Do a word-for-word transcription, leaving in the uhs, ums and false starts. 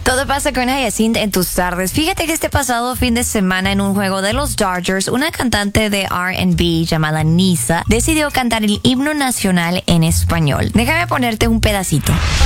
Todo pasa con Hyacinth en tus tardes. Fíjate que este pasado fin de semana en un juego de los Dodgers, una cantante de R and B llamada Nisa decidió cantar el himno nacional en español. Déjame ponerte un pedacito.